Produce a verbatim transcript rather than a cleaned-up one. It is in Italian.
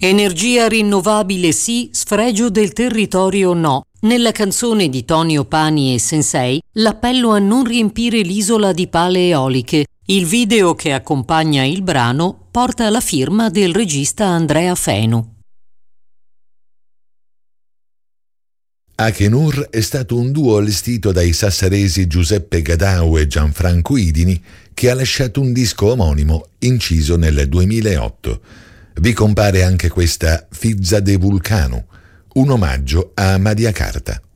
Energia rinnovabile sì, sfregio del territorio no. Nella canzone di Tonio Pani e Sensei, l'appello a non riempire l'isola di pale eoliche. Il video che accompagna il brano porta la firma del regista Andrea Fenu. Akenur è stato un duo allestito dai sassaresi Giuseppe Gadau e Gianfranco Idini, che ha lasciato un disco omonimo inciso nel duemilaotto. Vi compare anche questa Fizza de Vulcano, un omaggio a Madia Carta.